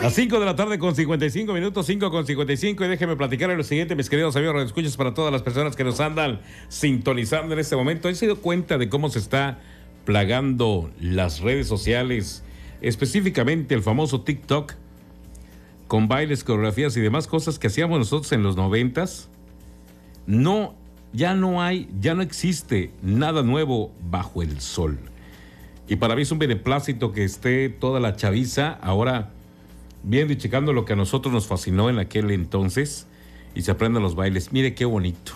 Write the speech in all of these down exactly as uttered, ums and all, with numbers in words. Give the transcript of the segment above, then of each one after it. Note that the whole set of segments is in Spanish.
Las cinco de la tarde con cincuenta y cinco minutos, cinco con cincuenta y cinco, y déjeme platicar lo siguiente, mis queridos amigos radioescuchas, para todas las personas que nos andan sintonizando en este momento. ¿Han se dado cuenta de cómo se está plagando las redes sociales, específicamente el famoso TikTok, con bailes, coreografías y demás cosas que hacíamos nosotros en los noventas? No, ya no hay, ya no existe nada nuevo bajo el sol. Y para mí es un beneplácito que esté toda la chaviza ahora viendo y checando lo que a nosotros nos fascinó en aquel entonces y se aprendan los bailes. Mire qué bonito.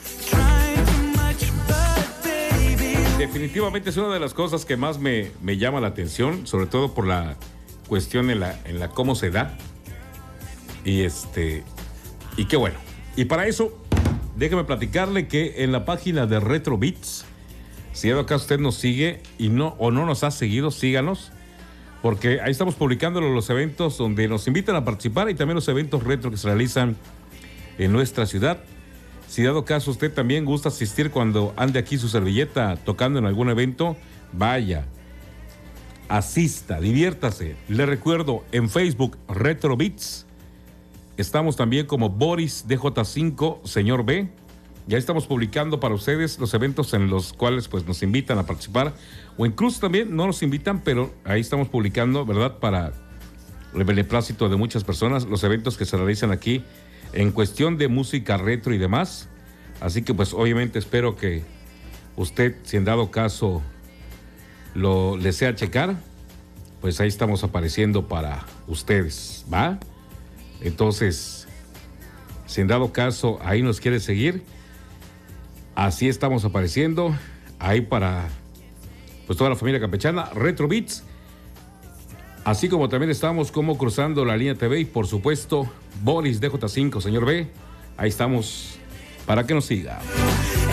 Definitivamente es una de las cosas que más me, me llama la atención, sobre todo por la cuestión en la, en la cómo se da. Y este, y qué bueno. Y para eso, déjeme platicarle que en la página de Retro Beats, si acá usted nos sigue y no, o no nos ha seguido, síganos, porque ahí estamos publicando los eventos donde nos invitan a participar y también los eventos retro que se realizan en nuestra ciudad. Si dado caso usted también gusta asistir cuando ande aquí su servilleta tocando en algún evento, vaya, asista, diviértase. Le recuerdo, en Facebook, Retro Beats. Estamos también como Boris D J cinco, señor B. Ya estamos publicando para ustedes los eventos en los cuales pues nos invitan a participar, o incluso también no nos invitan, pero ahí estamos publicando, ¿verdad?, para el beneplácito de muchas personas, los eventos que se realizan aquí en cuestión de música retro y demás. Así que pues obviamente espero que usted, si en dado caso lo desea checar, pues ahí estamos apareciendo para ustedes, ¿va? Entonces, si en dado caso ahí nos quiere seguir, así estamos apareciendo ahí para pues toda la familia campechana, Retro Beats, así como también estamos como Cruzando la Línea T V y por supuesto Boris D J cinco, señor B. Ahí estamos para que nos siga.